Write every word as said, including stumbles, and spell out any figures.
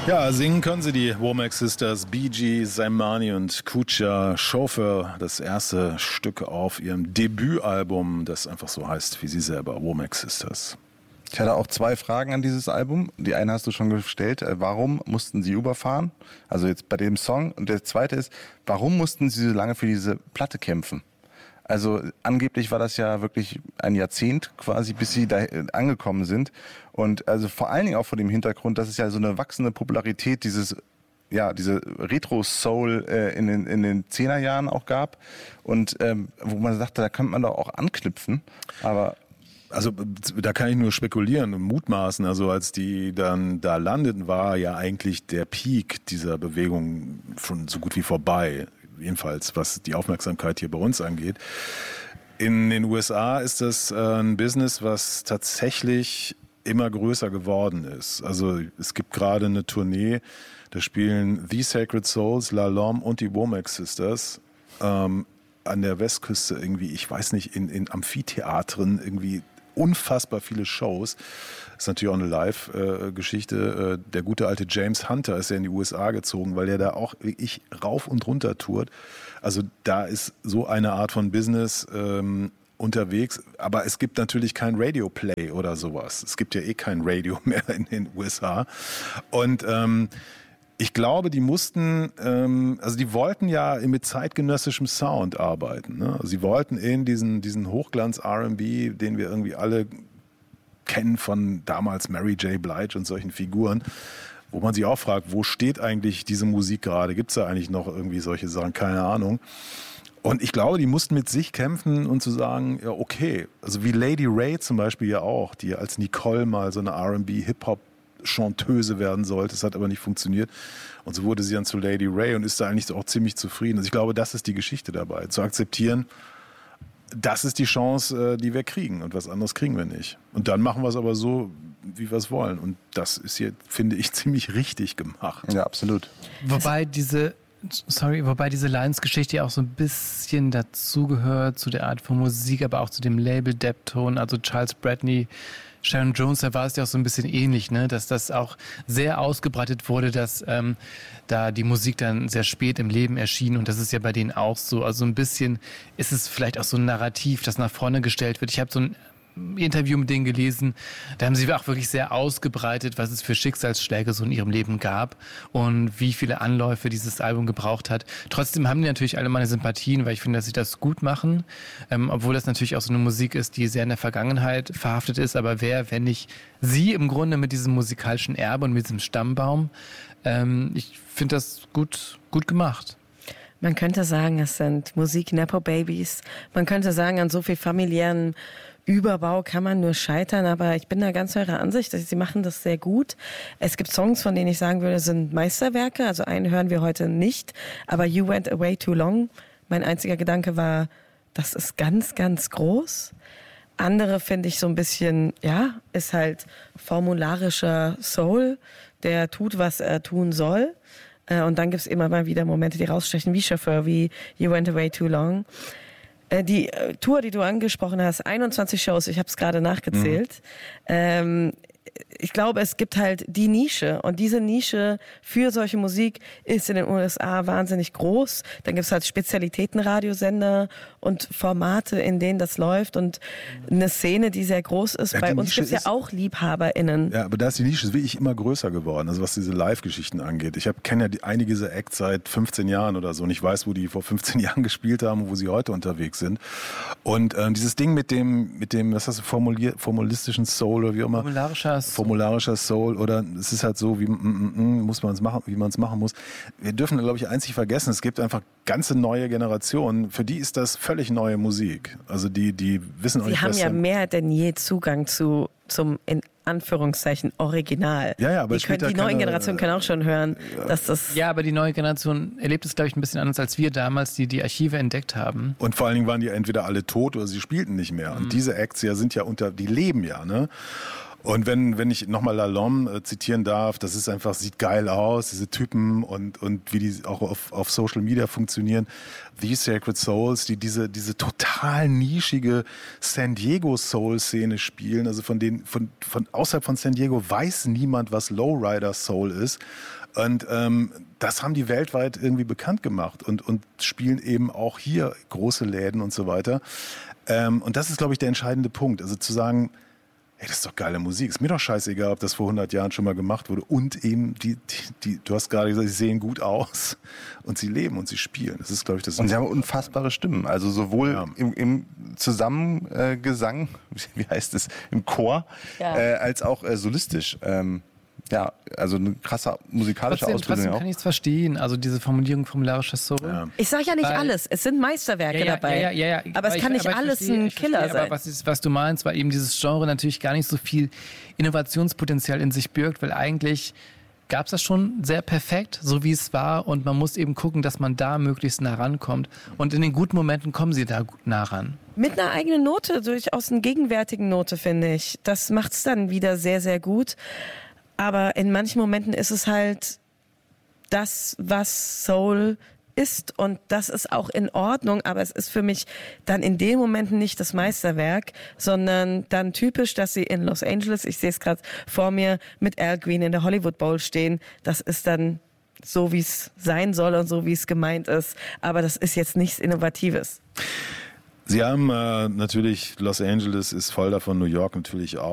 Ja, singen können sie, die Womack Sisters, Bee Gees, Zaimani und Kucha Chauffeur, das erste Stück auf ihrem Debütalbum, das einfach so heißt wie sie selber, Womack Sisters. Ich hatte auch zwei Fragen an dieses Album. Die eine hast du schon gestellt. Warum mussten sie überfahren? Also jetzt bei dem Song. Und der zweite ist, warum mussten sie so lange für diese Platte kämpfen? Also angeblich war das ja wirklich ein Jahrzehnt quasi, bis sie da angekommen sind. Und also vor allen Dingen auch vor dem Hintergrund, dass es ja so eine wachsende Popularität dieses, ja, diese Retro-Soul äh, in den in den Zehnerjahren auch gab. Und ähm, wo man sagte, da könnte man doch auch anknüpfen. Aber also da kann ich nur spekulieren und mutmaßen. Also als die dann da landeten, war ja eigentlich der Peak dieser Bewegung schon so gut wie vorbei. Jedenfalls, was die Aufmerksamkeit hier bei uns angeht. In den U S A ist das ein Business, was tatsächlich immer größer geworden ist. Also es gibt gerade eine Tournee, da spielen The Sacred Souls, La Lom und die Womack Sisters ähm, an der Westküste irgendwie, ich weiß nicht, in, in Amphitheatern irgendwie unfassbar viele Shows. Das ist natürlich auch eine Live-Geschichte. Der gute alte James Hunter ist ja in die U S A gezogen, weil der da auch wirklich rauf und runter tourt. Also da ist so eine Art von Business ähm, unterwegs. Aber es gibt natürlich kein Radio-Play oder sowas. Es gibt ja eh kein Radio mehr in den U S A. Und ähm, ich glaube, die mussten, ähm, also die wollten ja mit zeitgenössischem Sound arbeiten. Ne? Also sie wollten in diesen, diesen Hochglanz-R and B, den wir irgendwie alle kennen von damals Mary J. Blige und solchen Figuren, wo man sich auch fragt, wo steht eigentlich diese Musik gerade? Gibt es da eigentlich noch irgendwie solche Sachen? Keine Ahnung. Und ich glaube, die mussten mit sich kämpfen und zu sagen, ja okay, also wie Lady Ray zum Beispiel ja auch, die als Nicole mal so eine R and B, Hip-Hop Chanteuse werden sollte. Es hat aber nicht funktioniert. Und so wurde sie dann zu Lady Ray und ist da eigentlich auch ziemlich zufrieden. Also ich glaube, das ist die Geschichte dabei. Zu akzeptieren, das ist die Chance, die wir kriegen und was anderes kriegen wir nicht. Und dann machen wir es aber so, wie wir es wollen. Und das ist hier, finde ich, ziemlich richtig gemacht. Ja, absolut. Wobei diese, sorry, wobei diese Lions-Geschichte ja auch so ein bisschen dazugehört, zu der Art von Musik, aber auch zu dem Label Deptone, also Charles Bradley, Sharon Jones, da war es ja auch so ein bisschen ähnlich, ne? Dass das auch sehr ausgebreitet wurde, dass ähm, da die Musik dann sehr spät im Leben erschien und das ist ja bei denen auch so. Also ein bisschen ist es vielleicht auch so ein Narrativ, das nach vorne gestellt wird. Ich habe so ein Interview mit denen gelesen, da haben sie auch wirklich sehr ausgebreitet, was es für Schicksalsschläge so in ihrem Leben gab und wie viele Anläufe dieses Album gebraucht hat. Trotzdem haben die natürlich alle meine Sympathien, weil ich finde, dass sie das gut machen, ähm, obwohl das natürlich auch so eine Musik ist, die sehr in der Vergangenheit verhaftet ist, aber wer, wenn nicht sie im Grunde mit diesem musikalischen Erbe und mit diesem Stammbaum, ähm, ich finde das gut, gut gemacht. Man könnte sagen, es sind Musik-Nepo-Babys. Man könnte sagen, an so viel familiären Überbau kann man nur scheitern, aber ich bin da ganz eurer Ansicht, dass sie machen das sehr gut. Es gibt Songs, von denen ich sagen würde, sind Meisterwerke, also einen hören wir heute nicht, aber You Went Away Too Long, mein einziger Gedanke war, das ist ganz, ganz groß. Andere finde ich so ein bisschen, ja, ist halt formularischer Soul, der tut, was er tun soll. Und dann gibt's immer mal wieder Momente, die rausstechen, wie Chauffeur, wie You Went Away Too Long. Die Tour, die du angesprochen hast, einundzwanzig Shows, ich habe es gerade nachgezählt. Mhm. Ähm, ich glaube, es gibt halt die Nische und diese Nische für solche Musik ist in den U S A wahnsinnig groß. Dann gibt es halt Spezialitätenradiosender und Formate, in denen das läuft und eine Szene, die sehr groß ist. Ja, bei uns gibt es ja auch LiebhaberInnen. Ja, aber da ist die Nische wirklich immer größer geworden, also was diese Live-Geschichten angeht. Ich kenne ja die, einige dieser Acts seit fünfzehn Jahren oder so und ich weiß, wo die vor fünfzehn Jahren gespielt haben und wo sie heute unterwegs sind. Und ähm, dieses Ding mit dem, mit dem, was hast du, formulier, formulistischen Soul oder wie auch immer. Formularischer Soul. Formularischer Soul oder es ist halt so, wie mm, mm, muss man es machen, wie man es machen muss. Wir dürfen, glaube ich, einzig vergessen, es gibt einfach ganze neue Generationen, für die ist das völlig neue Musik. Also die, die wissen auch Sie nicht, haben was ja dann mehr denn je Zugang zu zum in Anführungszeichen Original. Ja, ja, aber die, können, die keine, neuen Generationen können auch schon hören, ja. dass das... Ja, aber die neue Generation erlebt es, glaube ich, ein bisschen anders als wir damals, die die Archive entdeckt haben. Und vor allen Dingen waren die entweder alle tot oder sie spielten nicht mehr. Und mhm. diese Acts ja sind ja unter, die leben ja, ne? Und wenn, wenn ich nochmal Lalonde äh, zitieren darf, das ist einfach, sieht geil aus, diese Typen und, und wie die auch auf, auf Social Media funktionieren. The Sacred Souls, die diese, diese total nischige San Diego Soul Szene spielen. Also von den, von, von außerhalb von San Diego weiß niemand, was Lowrider Soul ist. Und ähm, das haben die weltweit irgendwie bekannt gemacht und, und spielen eben auch hier große Läden und so weiter. Ähm, und das ist, glaube ich, der entscheidende Punkt. Also zu sagen, hey, das ist doch geile Musik. Ist mir doch scheißegal, ob das vor hundert Jahren schon mal gemacht wurde. Und eben, die, die, die, du hast gerade gesagt, sie sehen gut aus und sie leben und sie spielen. Das ist, glaube ich, das. Und sie haben unfassbare Stimmen. Also sowohl ja. im, im Zusammengesang, äh, wie heißt es, im Chor, ja. äh, als auch äh, solistisch. Ähm, ja, also eine krasse musikalische trotzdem, Ausbildung trotzdem auch. kann ich es verstehen. Also diese Formulierung formularischer Soul. Ja. Ich sage ja nicht weil, alles. Es sind Meisterwerke ja, ja, dabei. Ja, ja, ja, ja. Aber es kann ich, nicht alles verstehe, ein Killer verstehe, sein. Aber was, ist, was du meinst, weil eben dieses Genre natürlich gar nicht so viel Innovationspotenzial in sich birgt, weil eigentlich gab es das schon sehr perfekt, so wie es war. Und man muss eben gucken, dass man da möglichst nah rankommt. Und in den guten Momenten kommen sie da nah ran. Mit einer eigenen Note, durchaus einer gegenwärtigen Note, finde ich. Das macht es dann wieder sehr, sehr gut. Aber in manchen Momenten ist es halt das, was Soul ist. Und das ist auch in Ordnung. Aber es ist für mich dann in den Momenten nicht das Meisterwerk, sondern dann typisch, dass sie in Los Angeles, ich sehe es gerade vor mir, mit Al Green in der Hollywood Bowl stehen. Das ist dann so, wie es sein soll und so, wie es gemeint ist. Aber das ist jetzt nichts Innovatives. Sie haben äh, natürlich, Los Angeles ist voll davon, New York natürlich auch.